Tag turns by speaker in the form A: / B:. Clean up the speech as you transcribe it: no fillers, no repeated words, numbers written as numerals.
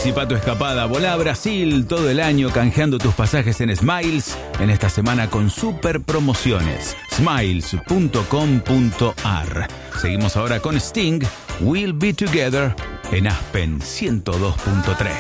A: Anticipa tu escapada, volá a Brasil todo el año canjeando tus pasajes en Smiles en esta semana con super promociones. Smiles.com.ar. Seguimos ahora con Sting, We'll Be Together en Aspen 102.3.